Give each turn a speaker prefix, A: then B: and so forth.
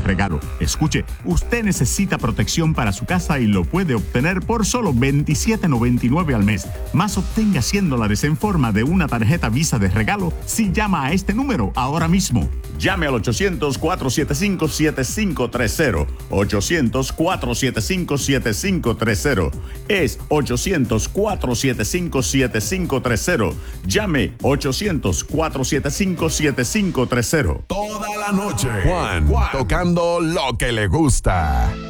A: regalo. Escuche, usted necesita protección para su casa y lo puede obtener por solo $27.99 al mes. Más obtenga $100 en forma de una tarjeta Visa de regalo si llama a este número ahora mismo. Llame al 800-475-7530. 800-475-7530. Es 800-475-7530. Llame 800-475-7530.
B: Toda la noche, Juan, tocando lo que le gusta.